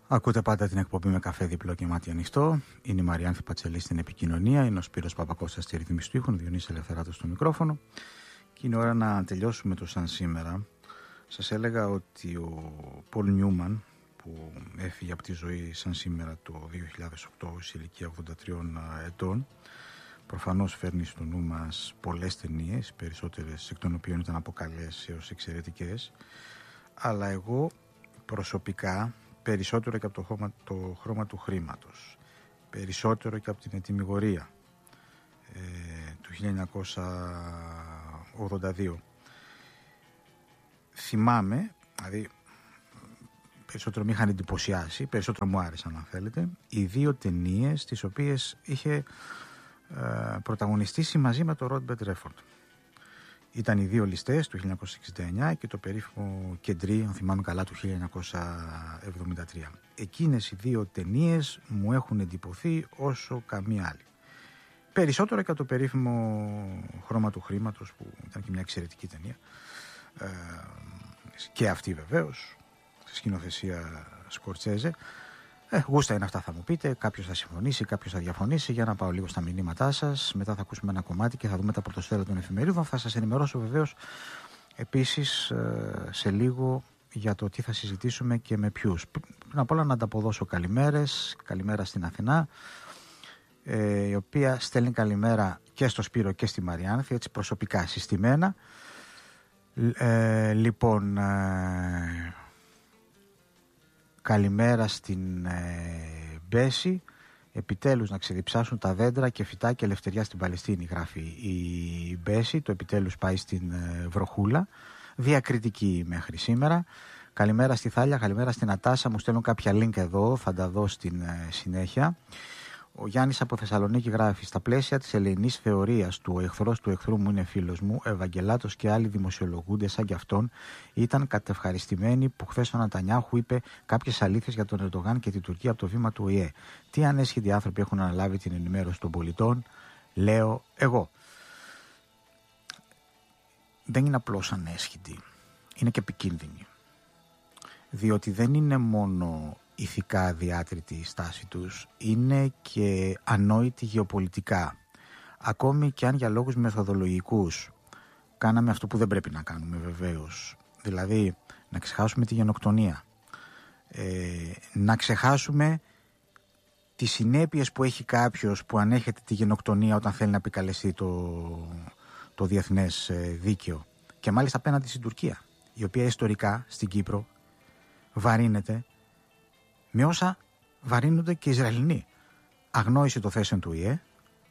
Ακούτε πάντα την εκπομπή με καφέ διπλό και μάτι ανοιχτό. Είναι η Μαριάνθη Πατσελή στην επικοινωνία. Είναι ο Σπύρος Παπακώστας στη ρύθμιση του ήχου. Διονύσης Ελευθεράτος στο μικρόφωνο. Και είναι ώρα να τελειώσουμε το σαν σήμερα. Σας έλεγα ότι ο Πολ Νιούμαν, που έφυγε από τη ζωή σαν σήμερα το 2008 σε ηλικία 83 ετών, προφανώς φέρνει στο νου μας πολλές ταινίες, περισσότερες εκ των οποίων ήταν από καλές έως εξαιρετικές. Αλλά εγώ προσωπικά, περισσότερο και από το χρώμα του χρήματος, περισσότερο και από την ετυμηγορία του 1982, θυμάμαι, δηλαδή περισσότερο με είχαν εντυπωσιάσει, περισσότερο μου άρεσαν αν θέλετε, οι δύο ταινίες τις οποίες είχε πρωταγωνιστήσει μαζί με τον Ρόμπερτ Ρέφορντ. Ήταν οι δύο ληστές του 1969 και το περίφημο Κεντρί, αν θυμάμαι καλά, του 1973. Εκείνες οι δύο ταινίες μου έχουν εντυπωθεί όσο καμία άλλη. Περισσότερο και από το περίφημο Χρώμα του Χρήματος, που ήταν και μια εξαιρετική ταινία. Και αυτή βεβαίως, στη σκηνοθεσία Σκορτσέζε. Γούστα είναι αυτά, θα μου πείτε. Κάποιος θα συμφωνήσει, κάποιος θα διαφωνήσει. Για να πάω λίγο στα μηνύματά σας. Μετά θα ακούσουμε ένα κομμάτι και θα δούμε τα πρωτοσέλιδα των εφημερίδων. Θα σας ενημερώσω βεβαίως επίσης σε λίγο για το τι θα συζητήσουμε και με ποιους. Πριν απ' όλα να ανταποδώσω καλημέρες. Καλημέρα στην Αθηνά, η οποία στέλνει καλημέρα και στο Σπύρο και στη Μαριάνθη, έτσι προσωπικά συστημένα. Λοιπόν, καλημέρα στην Μπέση. Επιτέλους να ξεδιψάσουν τα δέντρα και φυτά και ελευθεριά στην Παλαιστίνη, γράφει η Μπέση. Το επιτέλους πάει στην βροχούλα. Διακριτική μέχρι σήμερα. Καλημέρα στη Θάλια, καλημέρα στην Ατάσα. Μου στέλνουν κάποια link εδώ, θα τα δω στην συνέχεια. Ο Γιάννης από Θεσσαλονίκη γράφει: στα πλαίσια της ελληνικής θεωρίας του «Ο εχθρός του εχθρού μου είναι φίλος μου», ο Ευαγγελάτος και άλλοι δημοσιολογούντες σαν κι αυτόν ήταν κατευχαριστημένοι που χθες ο Νετανιάχου είπε κάποιες αλήθειες για τον Ερντογάν και την Τουρκία από το βήμα του ΟΗΕ. Τι ανέσχυτοι άνθρωποι έχουν αναλάβει την ενημέρωση των πολιτών, λέω εγώ. Δεν είναι απλώς ανέσχυτοι, είναι και επικίνδυνοι. Διότι δεν είναι μόνο ηθικά αδιάτρητη η στάση τους, είναι και ανόητη γεωπολιτικά. Ακόμη και αν για λόγους μεθοδολογικούς κάναμε αυτό που δεν πρέπει να κάνουμε βεβαίως, δηλαδή να ξεχάσουμε τη γενοκτονία, να ξεχάσουμε τις συνέπειες που έχει κάποιος που ανέχεται τη γενοκτονία όταν θέλει να επικαλεστεί το διεθνές δίκαιο, και μάλιστα απέναντι στην Τουρκία, η οποία ιστορικά στην Κύπρο βαρύνεται με όσα βαρύνονται και οι Ισραηλινοί. Αγνόηση των θέσεων του ΟΗΕ,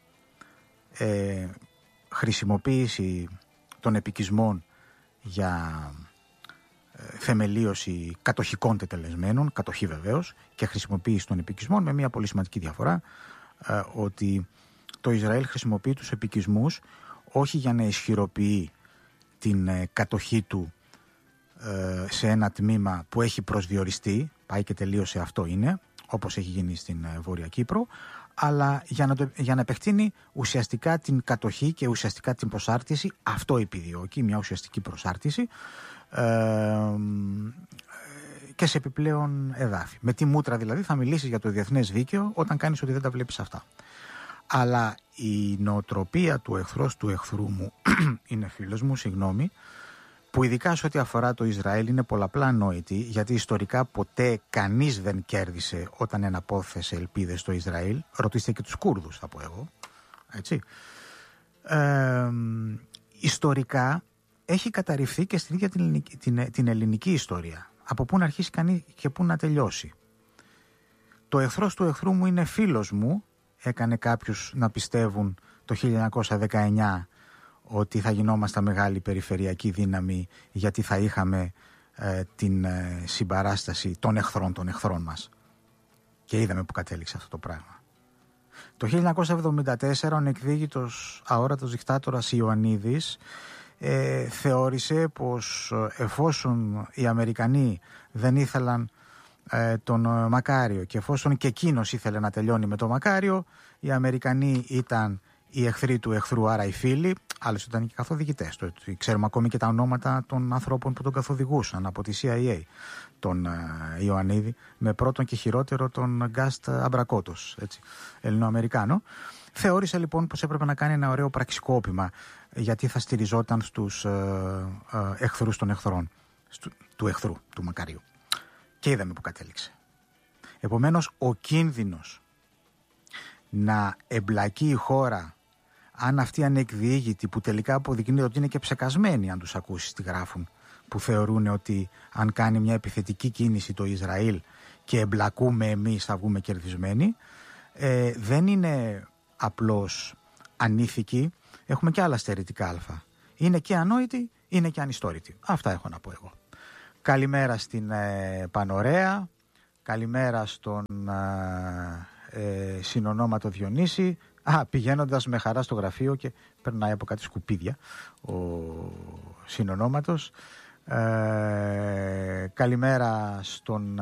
χρησιμοποίηση των επικισμών για θεμελίωση κατοχικών τετελεσμένων, κατοχή βεβαίως, και χρησιμοποίηση των επικισμών, με μια πολύ σημαντική διαφορά, ότι το Ισραήλ χρησιμοποιεί τους επικισμούς όχι για να ισχυροποιεί την κατοχή του σε ένα τμήμα που έχει προσδιοριστεί, πάει και τελείωσε, αυτό είναι, όπως έχει γίνει στην Βόρεια Κύπρο, αλλά για να επεκτείνει ουσιαστικά την κατοχή και ουσιαστικά την προσάρτηση. Αυτό επιδιώκει, μια ουσιαστική προσάρτηση, και σε επιπλέον εδάφη. Με τι μούτρα δηλαδή θα μιλήσεις για το διεθνές δίκαιο όταν κάνεις ότι δεν τα βλέπεις αυτά. Αλλά η νοοτροπία του εχθρός του εχθρού μου είναι φίλος μου, συγγνώμη, που ειδικά σε ό,τι αφορά το Ισραήλ είναι πολλαπλά ανόητη, γιατί ιστορικά ποτέ κανείς δεν κέρδισε όταν εναπόθεσε ελπίδες στο Ισραήλ. Ρωτήστε και τους Κούρδους, θα πω εγώ. Έτσι. Ιστορικά έχει καταρριφθεί και στην ίδια την ελληνική ιστορία. Από πού να αρχίσει κανείς και πού να τελειώσει. Το εχθρός του εχθρού μου είναι φίλος μου, έκανε κάποιους να πιστεύουν το 1919 ότι θα γινόμασταν μεγάλη περιφερειακή δύναμη, γιατί θα είχαμε την συμπαράσταση των εχθρών μας. Και είδαμε που κατέληξε αυτό το πράγμα. Το 1974 ο εκδίκητος αόρατος δικτάτορας Ιωαννίδης θεώρησε πως εφόσον οι Αμερικανοί δεν ήθελαν τον Μακάριο και εφόσον και εκείνος ήθελε να τελειώνει με τον Μακάριο, οι Αμερικανοί ήταν οι εχθροί του εχθρού, άρα οι φίλοι, άλλωστε ήταν και καθοδηγητές. Ξέρουμε ακόμη και τα ονόματα των ανθρώπων που τον καθοδηγούσαν από τη CIA. Τον Ιωαννίδη, με πρώτον και χειρότερο τον Γκάστ Αμπρακότος, Ελληνοαμερικάνο. Θεώρησε λοιπόν πως έπρεπε να κάνει ένα ωραίο πραξικόπημα, γιατί θα στηριζόταν στους εχθρούς των εχθρών, του εχθρού, του Μακαρίου. Και είδαμε που κατέληξε. Επομένως, ο κίνδυνος να εμπλακεί η χώρα, αν αυτοί ανεκδιήγητοι, που τελικά αποδεικνύεται ότι είναι και ψεκασμένοι, αν τους ακούσεις τι γράφουν, που θεωρούν ότι αν κάνει μια επιθετική κίνηση το Ισραήλ και εμπλακούμε εμείς θα βγούμε κερδισμένοι, δεν είναι απλώς ανήθικοι, έχουμε και άλλα στερητικά αλφα. Είναι και ανόητοι, είναι και ανιστόρητοι. Αυτά έχω να πω εγώ. Καλημέρα στην Πανωρέα, καλημέρα στον συνονόματο Διονύση. Πηγαίνοντας με χαρά στο γραφείο και περνάει από κάτι σκουπίδια ο συνονόματος. Καλημέρα στον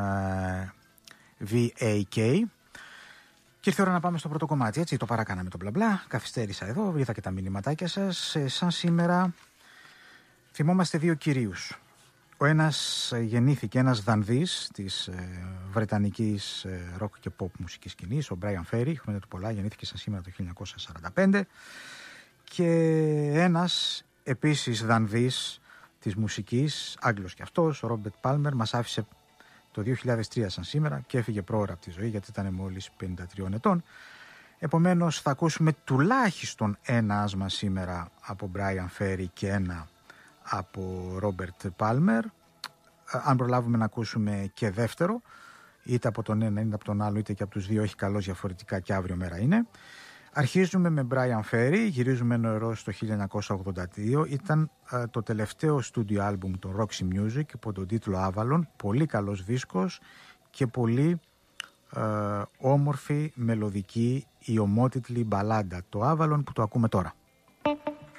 VAK. Και ήρθε η ώρα να πάμε στο πρώτο κομμάτι, έτσι, το παρακάναμε το μπλα μπλα. Καθυστέρησα εδώ, είδα και τα μηνυματάκια σας. Σαν σήμερα θυμόμαστε δύο κυρίους. Ο ένας γεννήθηκε, ένας δανδύς της βρετανικής ροκ και pop μουσικής σκηνής, ο Μπράιαν Φέρι, χρόνια του πολλά, γεννήθηκε σαν σήμερα το 1945. Και ένας επίσης δανδύς της μουσικής, Άγγλος και αυτός, ο Ρόμπερτ Πάλμερ, μας άφησε το 2003 σαν σήμερα και έφυγε πρόωρα από τη ζωή, γιατί ήταν μόλις 53 ετών. Επομένως θα ακούσουμε τουλάχιστον ένα άσμα σήμερα από Μπράιαν Φέρι και ένα από Ρόμπερτ Πάλμερ. Αν προλάβουμε να ακούσουμε και δεύτερο, είτε από τον ένα είτε από τον άλλο, είτε και από τους δύο, όχι καλώς διαφορετικά, και αύριο μέρα είναι. Αρχίζουμε με Μπράιαν Φέρι, γυρίζουμε νερό στο 1982. Ήταν το τελευταίο στούντιο άλμπουμ των Roxy Music υπό τον τίτλο Avalon. Πολύ καλός δίσκος και πολύ όμορφη, μελωδική, ιωμότιτλη μπαλάντα. Το Avalon που το ακούμε τώρα.